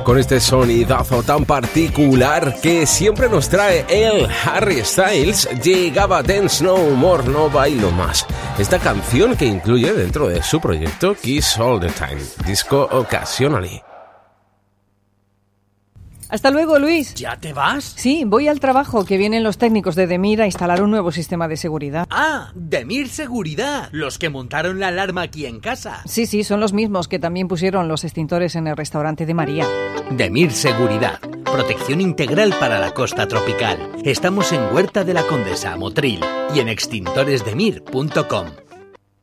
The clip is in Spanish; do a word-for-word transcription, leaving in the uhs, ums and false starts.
con este sonidazo tan particular que siempre nos trae el Harry Styles, llegaba Dance No More, No Bailo Más. Esta canción que incluye dentro de su proyecto Kiss All The Time, Disco Occasionally. Hasta luego, Luis. ¿Ya te vas? Sí, voy al trabajo, que vienen los técnicos de Demir a instalar un nuevo sistema de seguridad. Ah, Demir Seguridad, los que montaron la alarma aquí en casa. Sí, sí, son los mismos que también pusieron los extintores en el restaurante de María. Demir Seguridad, protección integral para la costa tropical. Estamos en Huerta de la Condesa, Motril, y en extintores demir punto com.